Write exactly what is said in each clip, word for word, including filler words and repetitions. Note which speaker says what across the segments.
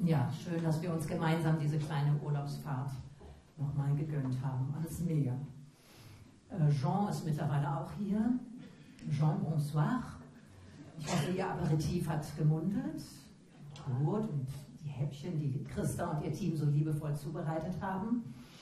Speaker 1: Ja, schön, dass wir uns gemeinsam diese kleine Urlaubsfahrt nochmal gegönnt haben ans Meer. Äh, Jean ist mittlerweile auch hier. Jean, bonsoir. Ich hoffe, Ihr Aperitif hat gemundet. Gut, und die Häppchen, die Christa und ihr Team so liebevoll zubereitet haben.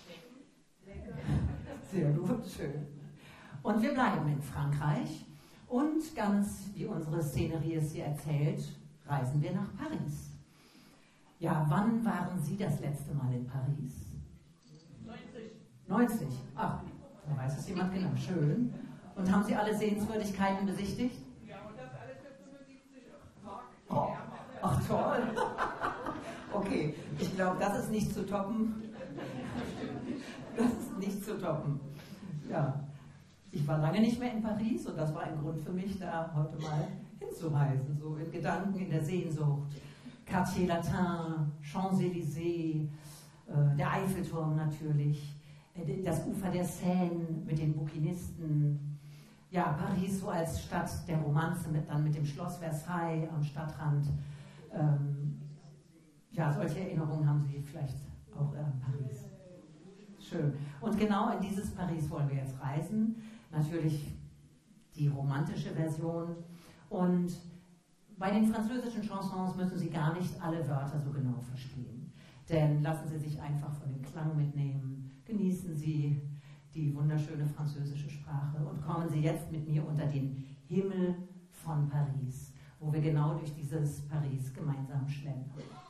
Speaker 1: Sehr gut, schön. Und wir bleiben in Frankreich. Und ganz wie unsere Szenerie es hier erzählt, reisen wir nach Paris. Ja, wann waren Sie das letzte Mal in Paris?
Speaker 2: neunzig.
Speaker 1: neunzig? Ach, da weiß es jemand genau. Schön. Und haben Sie alle Sehenswürdigkeiten besichtigt?
Speaker 2: Ja, und das alles für fünfundsiebzig Mark.
Speaker 1: Oh, ach toll. Okay, ich glaube, das ist nicht zu toppen. Das ist nicht zu toppen. Ja, ich war lange nicht mehr in Paris und das war ein Grund für mich, da heute mal hinzureisen, so in Gedanken, in der Sehnsucht. Quartier Latin, Champs-Élysées, äh, der Eiffelturm natürlich, äh, das Ufer der Seine mit den Bouquinisten. Ja, Paris so als Stadt der Romanze, mit, dann mit dem Schloss Versailles am Stadtrand. Ähm, ja, solche Erinnerungen haben Sie vielleicht auch äh, an Paris. Schön. Und genau in dieses Paris wollen wir jetzt reisen. Natürlich die romantische Version. Und bei den französischen Chansons müssen Sie gar nicht alle Wörter so genau verstehen. Denn lassen Sie sich einfach von dem Klang mitnehmen. Genießen Sie die wunderschöne französische Sprache und kommen Sie jetzt mit mir unter den Himmel von Paris, wo wir genau durch dieses Paris gemeinsam schlendern.